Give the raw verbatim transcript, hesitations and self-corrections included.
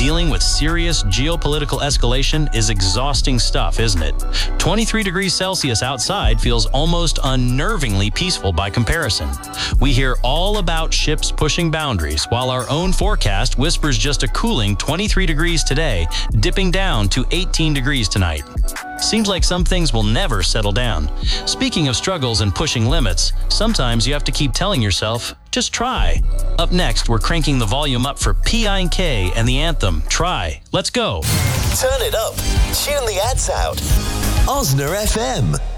Dealing with serious geopolitical escalation is exhausting stuff, isn't it? twenty-three degrees Celsius outside feels almost unnervingly peaceful by comparison. We hear all about ships pushing boundaries, while our own forecast whispers just a cooling twenty-three degrees today, dipping down to eighteen degrees tonight. Seems like some things will never settle down. Speaking of struggles and pushing limits, sometimes you have to keep telling yourself, just try. Up next, we're cranking the volume up for P I N K and the anthem, Try. Let's go. Turn it up. Tune the ads out. Osner F M.